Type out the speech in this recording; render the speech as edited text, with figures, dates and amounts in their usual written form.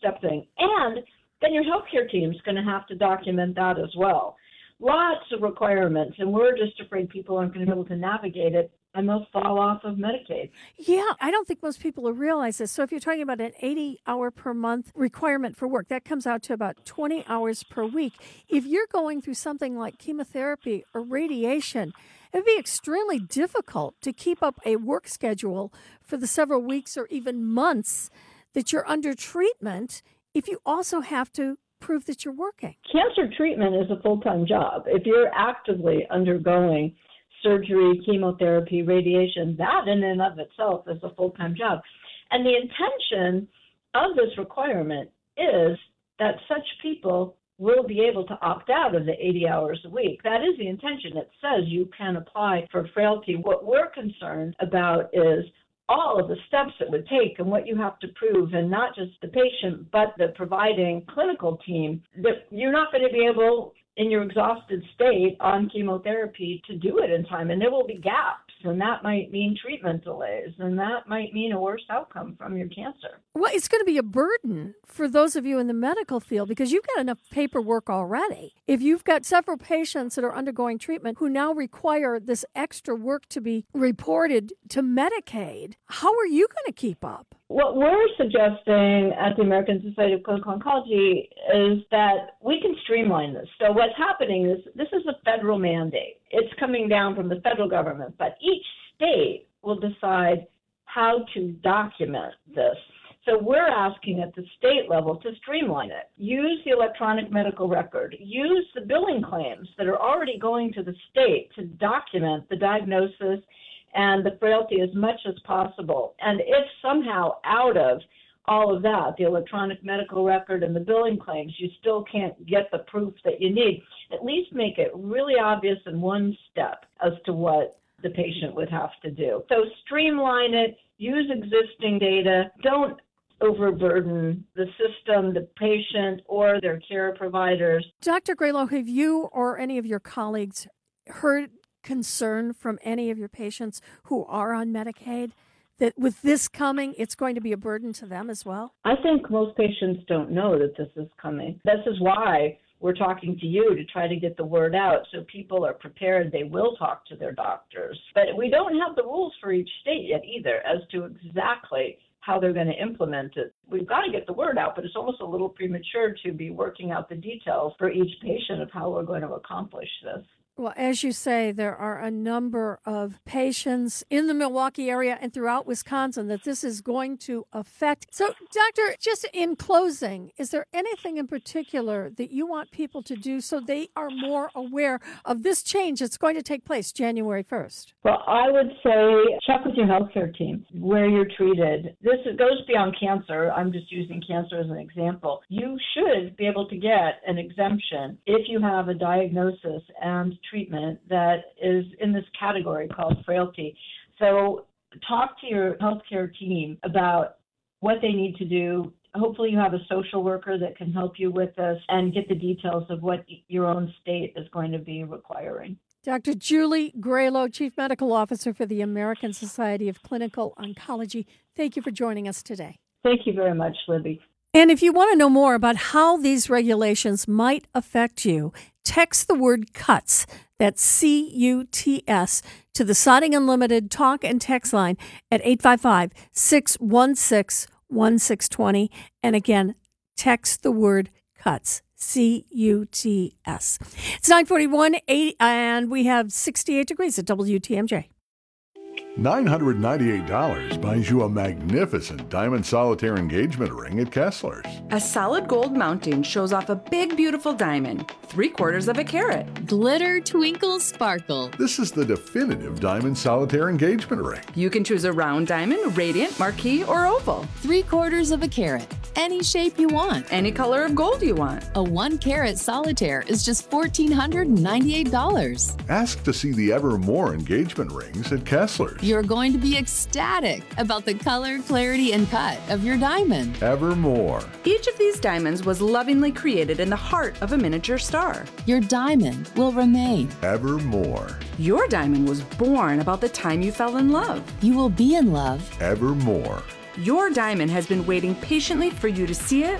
step thing. And then your healthcare team's going to have to document that as well. Lots of requirements, and we're just afraid people aren't going to be able to navigate it, and they'll fall off of Medicaid. Yeah, I don't think most people realize this. So if you're talking about an 80-hour per month requirement for work, that comes out to about 20 hours per week. If you're going through something like chemotherapy or radiation, it would be extremely difficult to keep up a work schedule for the several weeks or even months that you're under treatment if you also have to prove that you're working. Cancer treatment is a full-time job. If you're actively undergoing surgery, chemotherapy, radiation, that in and of itself is a full-time job. And the intention of this requirement is that such people will be able to opt out of the 80 hours a week. That is the intention. It says you can apply for frailty. What we're concerned about is all of the steps it would take and what you have to prove, and not just the patient, but the providing clinical team, that you're not going to be able, in your exhausted state on chemotherapy, to do it in time. And there will be gaps, and that might mean treatment delays, and that might mean a worse outcome from your cancer. Well, it's going to be a burden for those of you in the medical field because you've got enough paperwork already. If you've got several patients that are undergoing treatment who now require this extra work to be reported to Medicaid, how are you going to keep up? What we're suggesting at the American Society of Clinical Oncology is that we can streamline this. So what's happening is this is a federal mandate. It's coming down from the federal government, but each state will decide how to document this. So we're asking at the state level to streamline it. Use the electronic medical record. Use the billing claims that are already going to the state to document the diagnosis and the frailty as much as possible. And if somehow out of all of that, the electronic medical record and the billing claims, you still can't get the proof that you need, at least make it really obvious in one step as to what the patient would have to do. So streamline it, use existing data, don't overburden the system, the patient, or their care providers. Dr. Graylow, have you or any of your colleagues heard concern from any of your patients who are on Medicaid that with this coming, it's going to be a burden to them as well? I think most patients don't know that this is coming. This is why we're talking to you, to try to get the word out so people are prepared. They will talk to their doctors. But we don't have the rules for each state yet either as to exactly how they're going to implement it. We've got to get the word out, but it's almost a little premature to be working out the details for each patient of how we're going to accomplish this. Well, as you say, there are a number of patients in the Milwaukee area and throughout Wisconsin that this is going to affect. So, Doctor, just in closing, is there anything in particular that you want people to do so they are more aware of this change that's going to take place January 1st? Well, I would say check with your healthcare team where you're treated. This goes beyond cancer. I'm just using cancer as an example. You should be able to get an exemption if you have a diagnosis and treatment that is in this category called frailty. So talk to your healthcare team about what they need to do. Hopefully you have a social worker that can help you with this and get the details of what your own state is going to be requiring. Dr. Julie Graylow, Chief Medical Officer for the American Society of Clinical Oncology, thank you for joining us today. Thank you very much, Libby. And if you want to know more about how these regulations might affect you, text the word CUTS, that's C-U-T-S, to the Sodding Unlimited talk and text line at 855-616-1620. And again, text the word CUTS, C-U-T-S. It's 9:41, and we have 68 degrees at WTMJ. $998 buys you a magnificent diamond solitaire engagement ring at Kessler's. A solid gold mounting shows off a big, beautiful diamond, 3/4 of a carat. Glitter, twinkle, sparkle. This is the definitive diamond solitaire engagement ring. You can choose a round diamond, radiant, marquise, or oval. 3/4 of a carat. Any shape you want. Any color of gold you want. A 1-carat solitaire is just $1,498. Ask to see the Evermore engagement rings at Kessler's. You're going to be ecstatic about the color, clarity, and cut of your diamond. Evermore. Each of these diamonds was lovingly created in the heart of a miniature star. Your diamond will remain. Evermore. Your diamond was born about the time you fell in love. You will be in love. Evermore. Your diamond has been waiting patiently for you to see it